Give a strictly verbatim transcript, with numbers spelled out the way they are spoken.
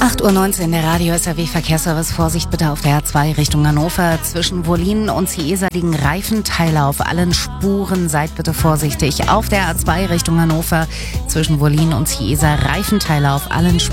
acht Uhr neunzehn, der Radio S R W Verkehrsservice. Vorsicht bitte auf der A zwei Richtung Hannover. Zwischen Wollin und Ciesa liegen Reifenteile auf allen Spuren. Seid bitte vorsichtig. Auf der A zwei Richtung Hannover zwischen Wollin und Ciesa Reifenteile auf allen Spuren.